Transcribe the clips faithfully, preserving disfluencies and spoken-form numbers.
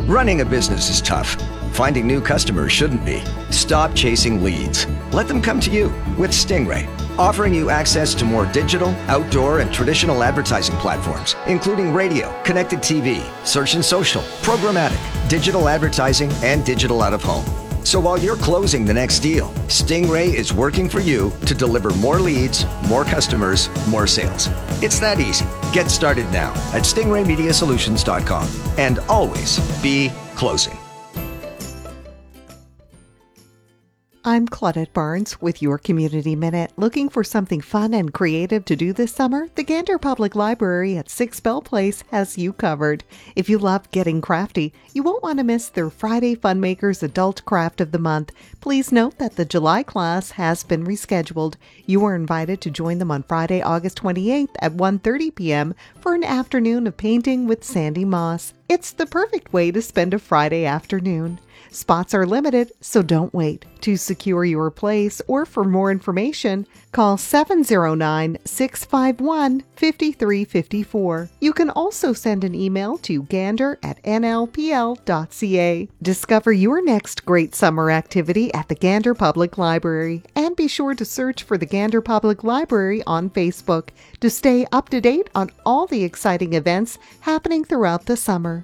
Running a business is tough. Finding new customers shouldn't be. Stop chasing leads. Let them come to you with Stingray, offering you access to more digital, outdoor, and traditional advertising platforms, including radio, connected T V, search and social, programmatic, digital advertising, and digital out-of-home. So while you're closing the next deal, Stingray is working for you to deliver more leads, more customers, more sales. It's that easy. Get started now at stingray media solutions dot com and always be closing. I'm Claudette Barnes with your Community Minute. Looking for something fun and creative to do this summer? The Gander Public Library at six Bell Place has you covered. If you love getting crafty, you won't want to miss their Friday Funmakers Adult Craft of the Month. Please note that the July class has been rescheduled. You are invited to join them on Friday, August twenty-eighth at one thirty p.m. for an afternoon of painting with Sandy Moss. It's the perfect way to spend a Friday afternoon. Spots are limited, so don't wait. To secure your place or for more information, call seven oh nine, six five one, five three five four. You can also send an email to gander at n l p l dot c a. Discover your next great summer activity at the Gander Public Library, and be sure to search for the Gander Public Library on Facebook to stay up to date on all the exciting events happening throughout the summer.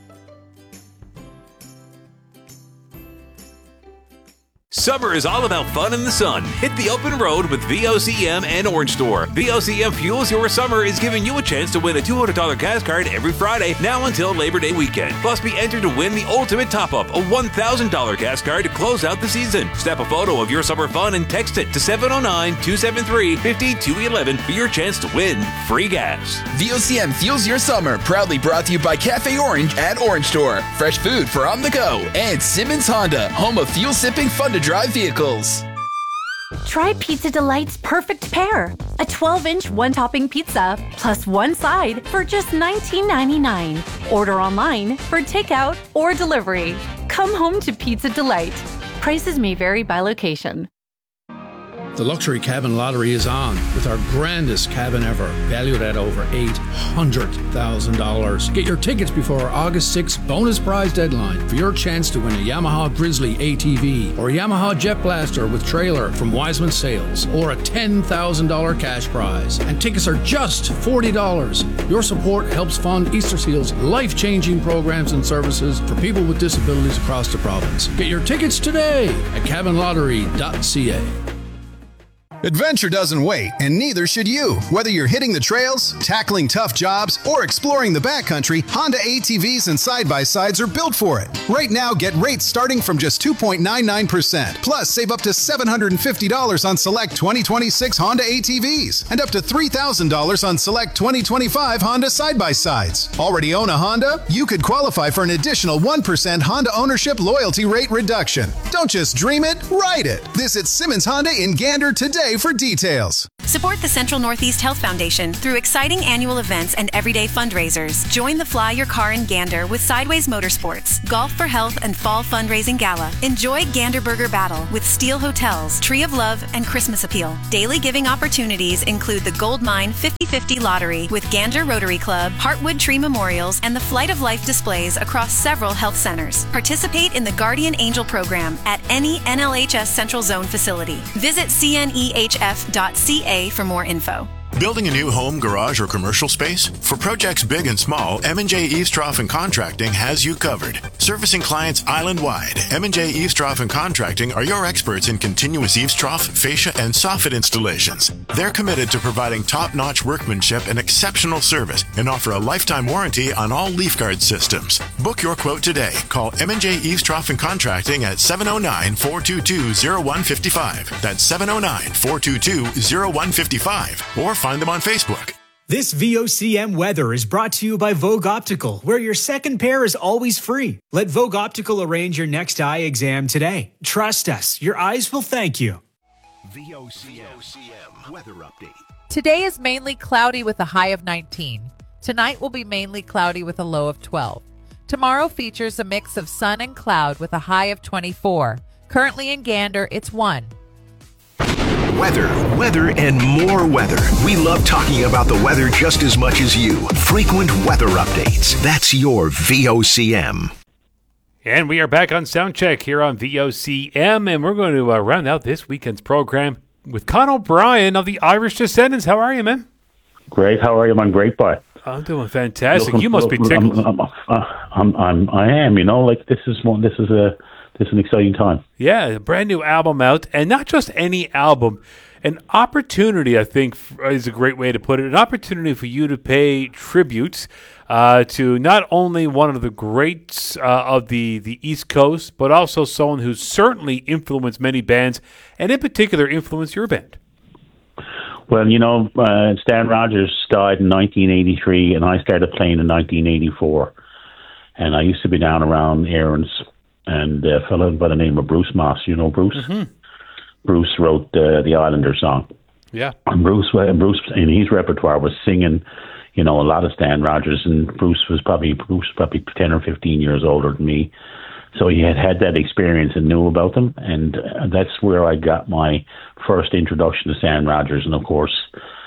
Summer is all about fun in the sun. Hit the open road with V O C M and Orange Store. V O C M Fuels Your Summer is giving you a chance to win a two hundred dollars gas card every Friday, now until Labor Day weekend. Plus, be entered to win the ultimate top-up, a one thousand dollars gas card to close out the season. Snap a photo of your summer fun and text it to seven oh nine, two seven three, five two one one for your chance to win free gas. V O C M Fuels Your Summer, proudly brought to you by Cafe Orange at Orange Store. Fresh food for on the go. And Simmons Honda, home of fuel-sipping, fun-to-drive vehicles. Try Pizza Delight's perfect pair. A twelve-inch one-topping pizza plus one side for just nineteen ninety-nine. Order online for takeout or delivery. Come home to Pizza Delight. Prices may vary by location. The Luxury Cabin Lottery is on with our grandest cabin ever, valued at over eight hundred thousand dollars. Get your tickets before our August sixth bonus prize deadline for your chance to win a Yamaha Grizzly A T V or a Yamaha Jet Blaster with trailer from Wiseman Sales, or a ten thousand dollars cash prize. And tickets are just forty dollars. Your support helps fund Easter Seal's life-changing programs and services for people with disabilities across the province. Get your tickets today at cabin lottery dot c a. Adventure doesn't wait, and neither should you. Whether you're hitting the trails, tackling tough jobs, or exploring the backcountry, Honda A T Vs and side-by-sides are built for it. Right now, get rates starting from just two point nine nine percent. Plus, save up to seven hundred fifty dollars on select twenty twenty-six Honda A T Vs and up to three thousand dollars on select twenty twenty-five Honda side-by-sides. Already own a Honda? You could qualify for an additional one percent Honda ownership loyalty rate reduction. Don't just dream it, ride it. Visit Simmons Honda in Gander today for details. Support the Central Northeast Health Foundation through exciting annual events and everyday fundraisers. Join the Fly Your Car in Gander with Sideways Motorsports, Golf for Health, and Fall Fundraising Gala. Enjoy Gander Burger Battle with Steel Hotels, Tree of Love, and Christmas Appeal. Daily giving opportunities include the Gold Mine fifty fifty Lottery with Gander Rotary Club, Heartwood Tree Memorials, and the Flight of Life displays across several health centers. Participate in the Guardian Angel program at any N L H S Central Zone facility. Visit c n e h f dot c a for more info. Building a new home, garage, or commercial space? For projects big and small, M and J Eavestrough and Contracting has you covered. Servicing clients island-wide, M and J Eavestrough and Contracting are your experts in continuous eavestrough, fascia, and soffit installations. They're committed to providing top-notch workmanship and exceptional service and offer a lifetime warranty on all leaf guard systems. Book your quote today. Call M and J Eavestrough and Contracting at seven oh nine, four two two, oh one five five. That's seven oh nine, four two two, oh one five five. Or find them on Facebook. This V O C M weather is brought to you by Vogue Optical, where your second pair is always free. Let Vogue Optical arrange your next eye exam today. Trust us, your eyes will thank you. V O C M weather update. Today is mainly cloudy with a high of nineteen. Tonight will be mainly cloudy with a low of twelve. Tomorrow features a mix of sun and cloud with a high of twenty-four. Currently in Gander, it's one. Weather, weather, and more weather. We love talking about the weather just as much as you. Frequent weather updates. That's your V O C M. And we are back on Soundcheck here on V O C M, and we're going to uh, round out this weekend's program with Con O'Brien of the Irish Descendants. How are you, man? Great. How are you, man? Great, boy. I'm doing fantastic. Looking, you must be tickled. I'm, I'm, I'm, I'm, I am. You know, like this is one. This is a. This is an exciting time. Yeah, a brand new album out, and not just any album. An opportunity, I think, is a great way to put it. An opportunity for you to pay tribute uh, to not only one of the greats uh, of the, the East Coast, but also someone who's certainly influenced many bands, and in particular influenced your band. Well, you know, uh, Stan Rogers died in nineteen eighty-three, and I started playing in nineteen eighty-four. And I used to be down around Aaron's, and a fellow by the name of Bruce Moss. You know Bruce? Mm-hmm. Bruce wrote uh, the Islander song. Yeah. And Bruce, and Bruce in his repertoire was singing, you know, a lot of Stan Rogers, and Bruce was probably Bruce was probably ten or fifteen years older than me. So he had had that experience and knew about them, and uh, that's where I got my first introduction to Stan Rogers. And of course,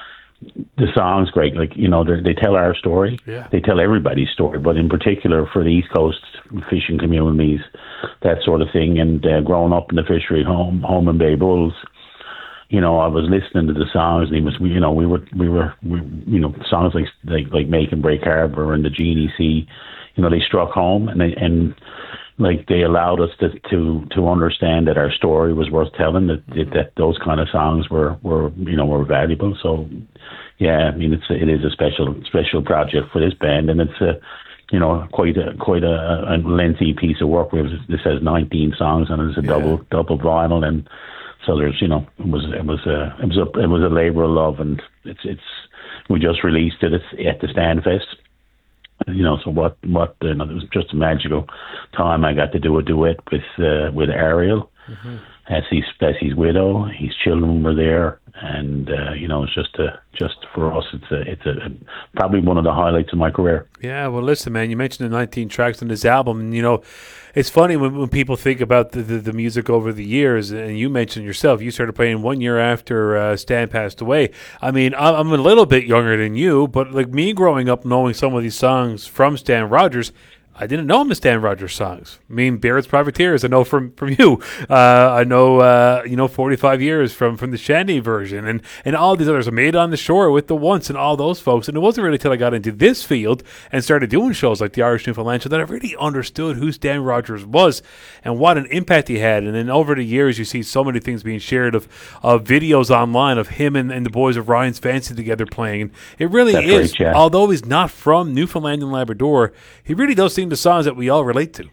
the song's great. Like, you know, they tell our story. Yeah. They tell everybody's story, but in particular for the East Coast fishing communities, that sort of thing. And uh, growing up in the fishery home, home in Bay Bulls, you know, I was listening to the songs, and he was, you know, we were, we were, we, you know, songs like like like Make and Break Harbor and the Genie Sea, you know, they struck home, and they, and like they allowed us to, to to understand that our story was worth telling, that mm-hmm. that those kind of songs were, were you know were valuable. So yeah, I mean it's a, it is a special special project for this band, and it's a you know quite a quite a, a lengthy piece of work. We have, this has nineteen songs on it. It's a yeah. double double vinyl, and so there's you know it was it was a it was a it was a labor of love, and it's it's we just released it at the Stanfest. You know, so what? What? You know, it was just a magical time. I got to do a duet with uh, with Ariel, mm-hmm. as his as his widow. His children were there, and uh, you know, it's just a just for us. It's a it's a probably one of the highlights of my career. Yeah, well, listen, man. You mentioned the nineteen tracks on this album, and you know, it's funny when, when people think about the, the the music over the years. And you mentioned yourself, you started playing one year after uh, Stan passed away. I mean, I'm a little bit younger than you, but like me, growing up knowing some of these songs from Stan Rogers, I didn't know him as Stan Rogers songs. I mean, Barrett's Privateers, I know from, from you. Uh, I know, uh, you know, forty-five years from, from the Shandy version, and, and all these others. I made On the Shore with the Once and all those folks. And it wasn't really until I got into this field and started doing shows like the Irish Newfoundland Show that I really understood who Stan Rogers was and what an impact he had. And then over the years, you see so many things being shared of, of videos online of him and, and the boys of Ryan's Fancy together playing. And it really That's is, great, yeah. although he's not from Newfoundland and Labrador, he really does seem the songs that we all relate to.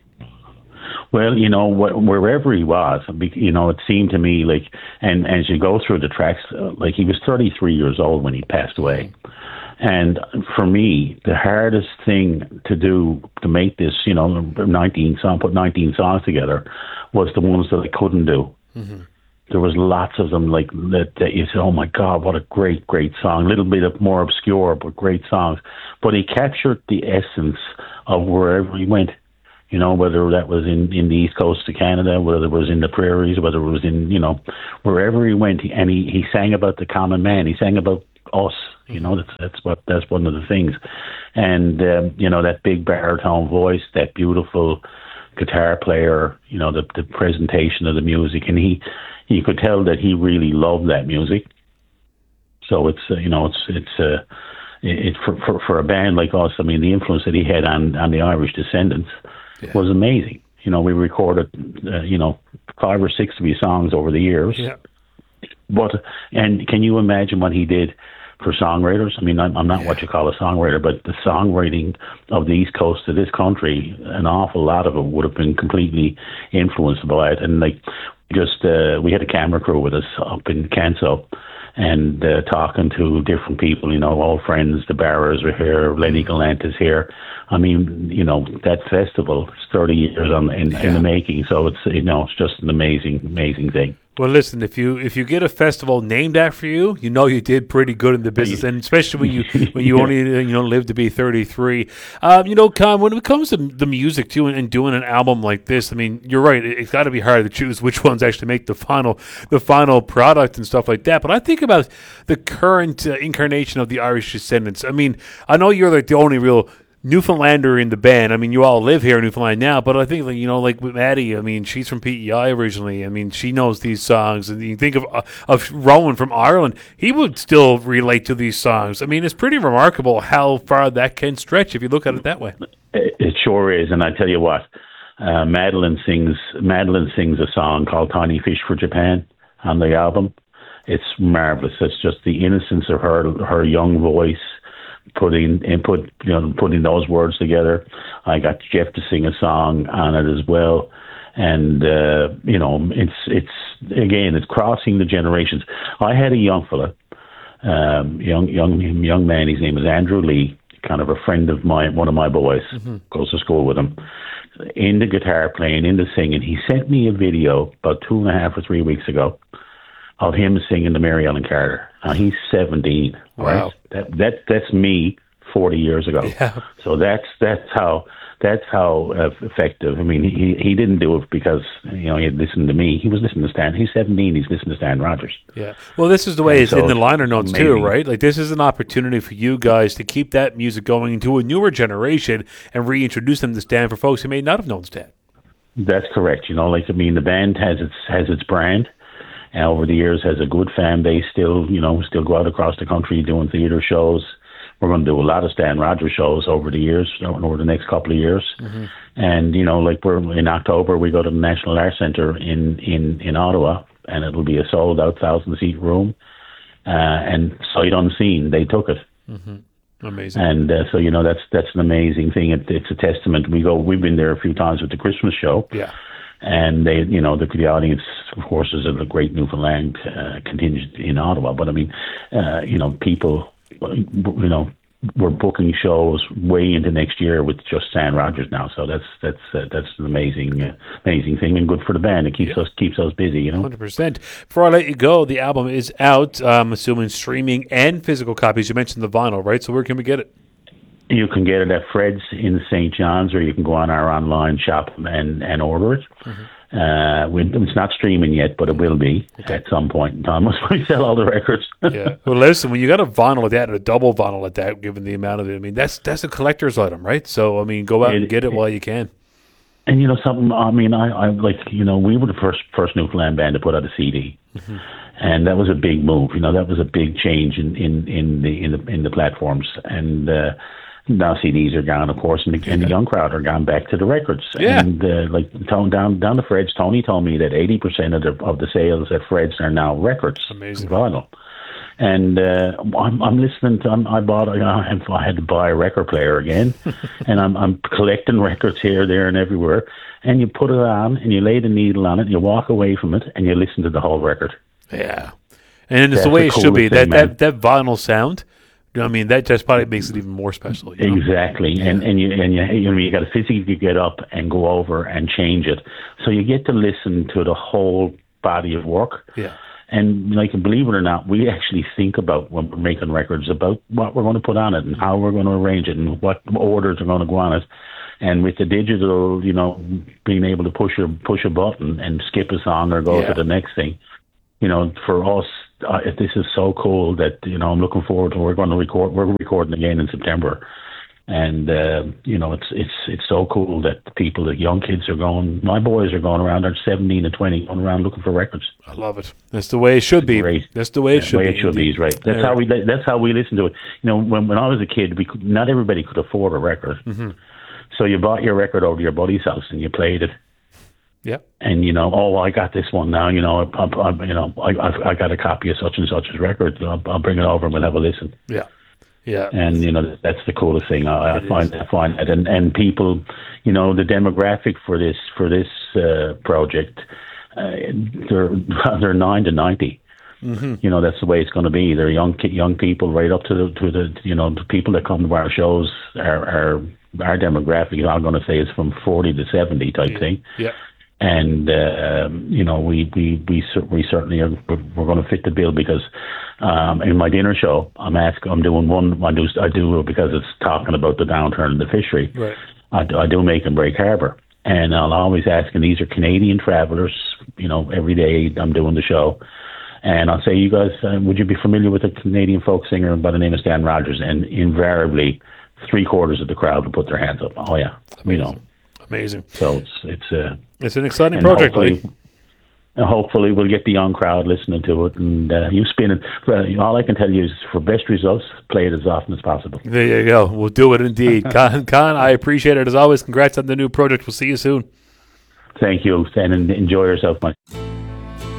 Well, you know, wh- wherever he was, you know, it seemed to me like, and, and as you go through the tracks, uh, like he was thirty-three years old when he passed away. And for me, the hardest thing to do to make this, you know, nineteen song, put nineteen songs together, was the ones that I couldn't do. Mm-hmm. There was lots of them like that, that you said, oh my God, what a great, great song. A little bit of more obscure, but great songs. But he captured the essence of wherever he went, you know, whether that was in, in the East Coast of Canada, whether it was in the prairies, whether it was in, you know, wherever he went. He, and he, he sang about the common man. He sang about us, you know, that's, that's what, that's one of the things. And, um, you know, that big baritone voice, that beautiful guitar player, you know, the, the presentation of the music. And he, you could tell that he really loved that music. So it's, uh, you know, it's, it's, uh, it, it for, for, for a band like us, I mean, the influence that he had on, on the Irish Descendants yeah. was amazing. You know, we recorded, uh, you know, five or six of his songs over the years. Yeah. But, and can you imagine what he did for songwriters? I mean, I'm, I'm not yeah. what you call a songwriter, but the songwriting of the East Coast of this country, an awful lot of it would have been completely influenced by it. And like, just, uh, we had a camera crew with us up in Canso, and uh, talking to different people, you know, old friends, the Barras are here, Lenny Gallant is here. I mean, you know, that festival is thirty years on, in, yeah. in the making, so it's, you know, it's just an amazing, amazing thing. Well, listen, if you if you get a festival named after you, you know you did pretty good in the business, and especially when you when you only you know live to be thirty-three. Um, you know, Con, when it comes to the music too, and, and doing an album like this, I mean, you're right. It, it's got to be hard to choose which ones actually make the final the final product and stuff like that. But I think about the current uh, incarnation of the Irish Descendants. I mean, I know you're like the only real Newfoundlander in the band. I mean, you all live here in Newfoundland now, but I think, like, you know, like with Maddie, I mean, she's from P E I originally. I mean, she knows these songs. And you think of uh, of Rowan from Ireland, he would still relate to these songs. I mean, it's pretty remarkable how far that can stretch if you look at it that way. It, it sure is, and I tell you what, uh, Madeline sings Madeline sings a song called "Tiny Fish for Japan" on the album. It's marvelous. It's just the innocence of her her young voice, putting input, you know, putting those words together. I got Jeff to sing a song on it as well, and uh, you know, it's it's again, it's crossing the generations. I had a young fella, um, young young young man. His name is Andrew Lee, kind of a friend of mine, one of my boys, mm-hmm. goes to school with him. Into guitar playing, into singing. He sent me a video about two and a half or three weeks ago of him singing to Mary Ellen Carter. Now he's seventeen. Right? Wow. That that that's me forty years ago. Yeah. So that's that's how that's how uh, effective. I mean, he he didn't do it because, you know, he had listened to me. He was listening to Stan. He's seventeen. He's listening to Stan Rogers. Yeah. Well, this is the way And it's so in the liner notes amazing. too, right? Like, this is an opportunity for you guys to keep that music going into a newer generation and reintroduce them to Stan for folks who may not have known Stan. That's correct. You know, like, I mean, the band has its has its brand. And over the years has a good fan base still, you know, still go out across the country doing theatre shows. We're going to do a lot of Stan Rogers shows over the years, over the next couple of years. Mm-hmm. And, you know, like we're in October, we go to the National Arts Centre in, in, in Ottawa, and it'll be a sold out thousand seat room. Uh, and sight unseen, they took it. Mm-hmm. Amazing. And uh, so, you know, that's, that's an amazing thing. It, it's a testament. We go, we've been there a few times with the Christmas show. Yeah. And they, you know, the, the audience, of course, is a great Newfoundland uh, contingent in Ottawa. But I mean, uh, you know, people, you know, we're booking shows way into next year with just Stan Rogers now. So that's that's uh, that's an amazing, uh, amazing thing, and good for the band. It keeps yeah. us keeps us busy, you know. one hundred percent. Before I let you go, the album is out. I'm assuming streaming and physical copies. You mentioned the vinyl, right? So where can we get it? You can get it at Fred's in Saint John's, or you can go on our online shop and, and order it. Mm-hmm. Uh, we, it's not streaming yet, but it will be okay. at some point in time once we sell all the records. Yeah. Well, listen, when you got a vinyl like that and a double vinyl like that, given the amount of it, I mean, that's that's a collector's item, right? So, I mean, go out it, and get it, it while you can. And, you know, something, I mean, I, I like, you know, we were the first, first Newfoundland band to put out a C D. Mm-hmm. And that was a big move. You know, that was a big change in, in, in the in the in the platforms. And uh, now C Ds are gone, of course, and the, and the young crowd are gone back to the records. Yeah. And uh, like down down down to Fred's, Tony told me that eighty percent of the of the sales at Fred's are now records. Amazing. Vinyl. And uh, I'm, I'm listening to. I'm, I bought. I, I had to buy a record player again, and I'm I'm collecting records here, there, and everywhere. And you put it on, and you lay the needle on it, and you walk away from it, and you listen to the whole record. Yeah, and it's That's the way it should be. Thing, that, that that vinyl sound. You know what I mean, that just probably makes it even more special. You know? Exactly, yeah. and and you and you you know you got to physically get up and go over and change it, so you get to listen to the whole body of work. Yeah. And like, believe it or not, we actually think about when we're making records about what we're going to put on it and how we're going to arrange it and what orders are going to go on it. And with the digital, you know, being able to push a push a button and skip a song or go yeah. to the next thing, you know, for us, uh, this is so cool that, you know, I'm looking forward to. We're going to record. We're recording again in September. And, uh, you know, it's it's it's so cool that people, the young kids are going, my boys are going around, they're seventeen and twenty, going around looking for records. I love it. That's the way it should be. Great. That's the way it should be. The way it should be, is right. That's yeah. how we That's how we listen to it. You know, when, when I was a kid, we could, not everybody could afford a record. Mm-hmm. So you bought your record over to your buddy's house and you played it. Yeah. And, you know, oh, I got this one now, you know, I, I, I you know, I, I got a copy of such and such's record. I'll, I'll bring it over and we'll have a listen. Yeah. Yeah, and you know that's the coolest thing. I, I find I find that, and, and people, you know, the demographic for this for this uh, project, uh, they're they're nine to ninety. Mm-hmm. You know, that's the way it's going to be. They're young young people right up to the to the you know the people that come to our shows. Our our, our demographic, I'm going to say, is from forty to seventy type yeah. thing. Yeah. And uh, you know, we we we, we certainly are, we're going to fit the bill because um, in my dinner show, I'm asking, I'm doing one. I do I do because it's talking about the downturn in the fishery. Right. I do, I do make and break harbour, and I'll always ask, and these are Canadian travellers. You know, every day I'm doing the show, and I'll say, you guys, uh, would you be familiar with a Canadian folk singer by the name of Stan Rogers? And invariably, three quarters of the crowd will put their hands up. Oh yeah, we know. Amazing. So it's it's uh, it's an exciting and project, hopefully, Lee. and hopefully we'll get the young crowd listening to it. And uh, you spin it. Uh, all I can tell you is, for best results, play it as often as possible. There you go. We'll do it indeed. Con, Con, I appreciate it as always. Congrats on the new project. We'll see you soon. Thank you, and enjoy yourself, Mike.